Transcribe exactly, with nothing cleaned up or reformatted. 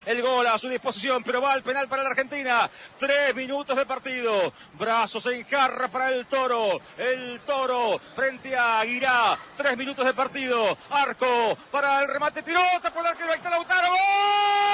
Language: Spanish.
El gol a su disposición, pero va al penal para la Argentina. Tres minutos de partido. Brazos en jarra para el Toro. El Toro frente a Aguirá. Tres minutos de partido. Arco para el remate. Tiró, tapó el arquero. Ahí está Lautaro. ¡Gol!